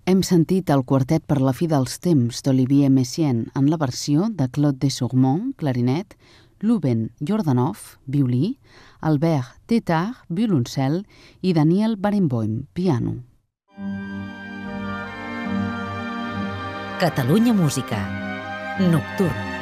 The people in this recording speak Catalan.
Hem sentit el quartet per la fi dels temps d'Olivier Messiaen en la versió de Claude Desormeaux, clarinet, Louben Jordanov, violí, Albert Tétart, violoncel i Daniel Barenboim, piano. Catalunya Música. Nocturn.